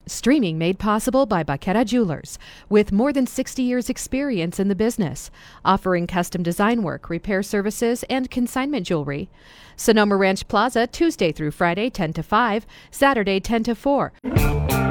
Streaming made possible by Baqueta Jewelers, with more than 60 years' experience in the business, offering custom design work, repair services, and consignment jewelry. Sonoma Ranch Plaza, Tuesday through Friday, 10 to 5, Saturday, 10 to 4.